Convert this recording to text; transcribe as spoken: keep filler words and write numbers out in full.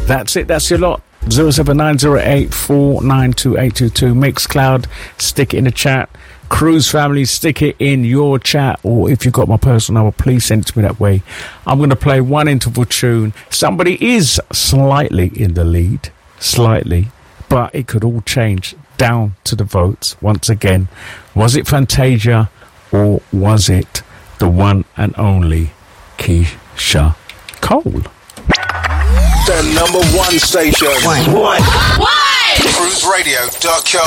That's it. That's your lot. zero seven nine zero eight four nine two eight two two. Mixcloud, stick it in the chat. Cruise family, stick it in your chat, or if you've got my personal number, please send it to me that way. I'm going to play one interval tune. Somebody is slightly in the lead, slightly, but it could all change down to the votes once again. Was it Fantasia, or was it the one and only Keisha Cole? The number one station. Why? Why? Why? cruise radio dot com.